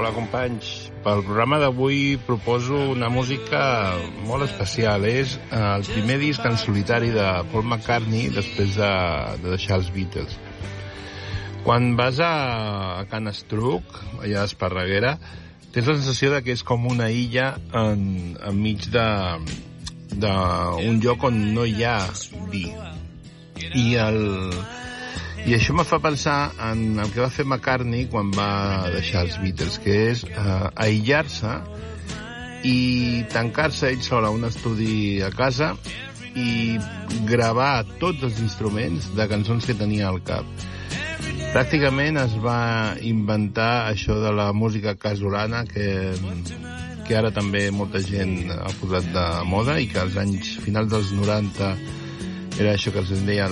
Hola, companys. Pel programa d'avui proposo una música molt especial. És el primer disc en solitari de Paul McCartney després de deixar els Beatles. Quan vas a Can Estruc, allà a Esparreguera, tens la sensació de que és com una illa enmig d'un lloc on no hi ha vi. I això me fa pensar en el que va fer McCartney quan va deixar els Beatles, que és aïllar-se i tancar-se ell sol a un estudi a casa i gravar tots els instruments de cançons que tenia al cap. Pràcticament es va inventar això de la música casolana que ara també molta gent ha posat de moda i que als anys finals dels 90 era això que es deia